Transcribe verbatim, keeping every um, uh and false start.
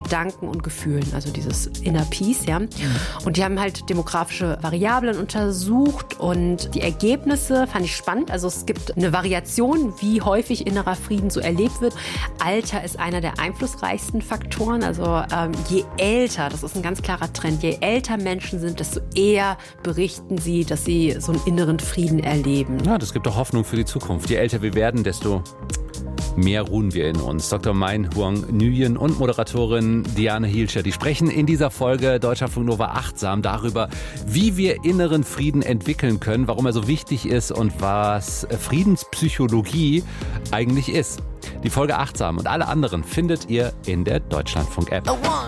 Gedanken und Gefühlen, also dieses Inner Peace, ja. Mhm. Und die haben halt demografische Variablen untersucht und die Ergebnisse fand ich spannend. Also es gibt eine Variation, wie häufig innerer Frieden so erlebt wird. Alter ist einer der einflussreichsten Faktoren. Also ähm, je älter, das ist ein ganz klarer Trend, je älter Menschen sind, desto eher berichten sie, dass sie so einen inneren Frieden erleben. Ja, das gibt doch Hoffnung für die Zukunft. Je älter wir werden, desto mehr ruhen wir in uns. Doktor Mein Huang Nguyen und Moderatorin Diane Hielscher, die sprechen in dieser Folge Deutschlandfunk Nova achtsam darüber, wie wir inneren Frieden entwickeln können, warum er so wichtig ist und was Friedenspsychologie eigentlich ist. Die Folge achtsam und alle anderen findet ihr in der Deutschlandfunk-App.